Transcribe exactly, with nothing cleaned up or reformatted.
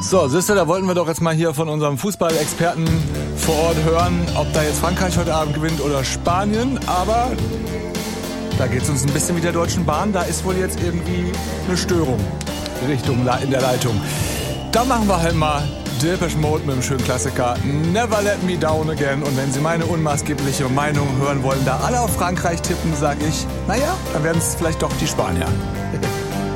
So, siehst du, da wollten wir doch jetzt mal hier von unserem Fußballexperten vor Ort hören, ob da jetzt Frankreich heute Abend gewinnt oder Spanien. Aber da geht es uns ein bisschen wie der Deutschen Bahn. Da ist wohl jetzt irgendwie eine Störung Richtung in der Leitung. Da machen wir halt mal Depeche Mode mit dem schönen Klassiker Never Let Me Down Again. Und wenn Sie meine unmaßgebliche Meinung hören wollen, da alle auf Frankreich tippen, sage ich, naja, dann werden es vielleicht doch die Spanier.